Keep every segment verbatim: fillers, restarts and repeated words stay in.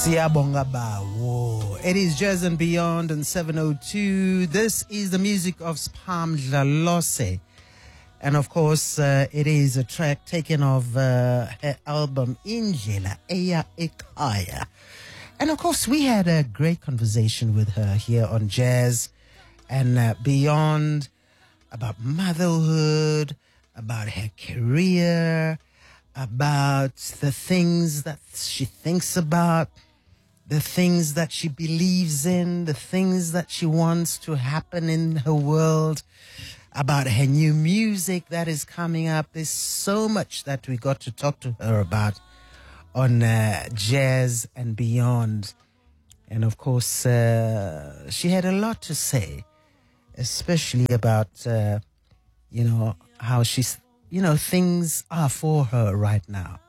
Siyabonga bawo. It is Jazz and Beyond on seven oh two. This is the music of Spam Dlalose. And of course, uh, it is a track taken off uh, her album Indlela Eya Ekhaya. And of course, we had a great conversation with her here on Jazz and uh, Beyond about motherhood, about her career, about the things that she thinks about, the things that she believes in, the things that she wants to happen in her world, about her new music that is coming up. There's so much that we got to talk to her about on uh, Jazz and Beyond. And of course, uh, she had a lot to say, especially about, uh, you know, how she's, you know, things are for her right now.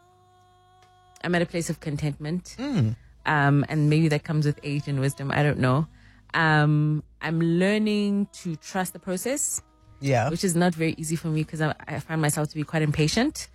I'm at a place of contentment. Mm. Um, and maybe that comes with age and wisdom. I don't know. Um, I'm learning to trust the process. Yeah. Which is not very easy for me because I, I find myself to be quite impatient.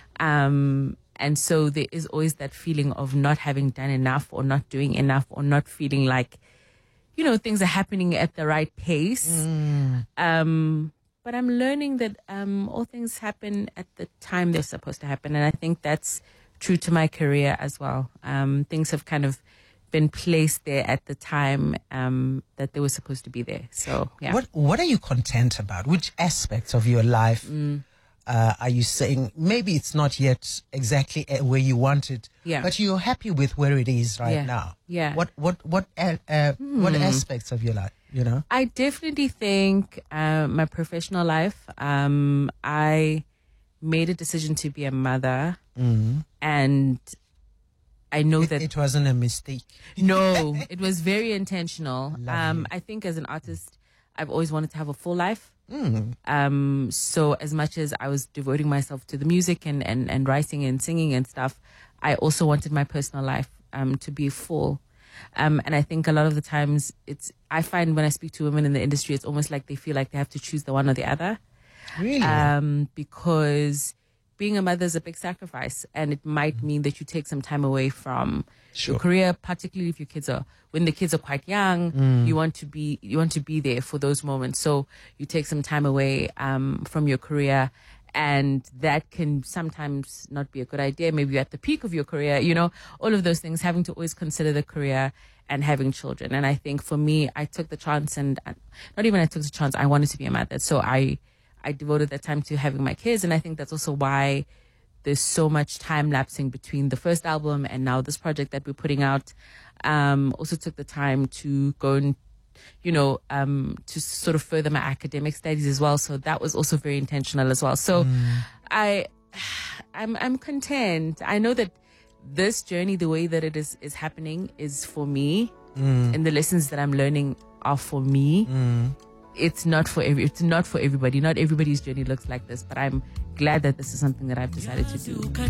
Um, and so there is always that feeling of not having done enough or not doing enough or not feeling like, you know, things are happening at the right pace. Mm. Um, but I'm learning that um, all things happen at the time they're supposed to happen. And I think that's true to my career as well. Um, things have kind of been placed there at the time um, that they were supposed to be there. So, yeah. What What are you content about? Which aspects of your life Mm. uh, are you saying maybe it's not yet exactly where you want it, Yeah. but you're happy with where it is right Yeah. now? Yeah. What What What uh, uh, What Hmm. aspects of your life? You know. I definitely think uh, my professional life, um, I made a decision to be a mother, Mm. and I know It, that it wasn't a mistake. no, it was very intentional. Lovely. Um, I think as an artist, I've always wanted to have a full life. Mm. Um, so as much as I was devoting myself to the music and, and, and writing and singing and stuff, I also wanted my personal life um, to be full. Um, and I think a lot of the times it's, I find when I speak to women in the industry, it's almost like they feel like they have to choose the one or the other. Really? Um, because being a mother is a big sacrifice, and it might mean that you take some time away from Sure. your career, particularly if your kids are, when the kids are quite young, Mm. you want to be, you want to be there for those moments. So you take some time away, um, from your career, and that can sometimes not be a good idea. Maybe you're at the peak of your career, you know, all of those things, having to always consider the career and having children. And I think for me, I took the chance, and uh, not even I took the chance, I wanted to be a mother. So I, I devoted that time to having my kids. And I think that's also why there's so much time lapsing between the first album and now this project that we're putting out. Um, also took the time to go and, you know, um, to sort of further my academic studies as well. So that was also very intentional as well. So Mm. I, I'm, I'm content. I know that this journey, the way that it is, is happening is for me, Mm. and the lessons that I'm learning are for me. Mm. It's not for every, it's not for everybody. Not everybody's journey looks like this, but I'm glad that this is something that I've decided to do.